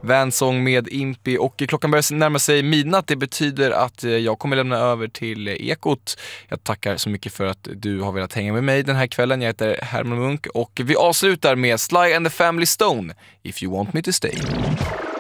Vansong med Impi, och klockan börjar närma sig midnatt. Det betyder att jag kommer lämna över till Ekot. Jag tackar så mycket för att du har velat hänga med mig den här kvällen. Jag heter Herman Munk och vi avslutar med Sly and the Family Stone, If You Want Me To Stay.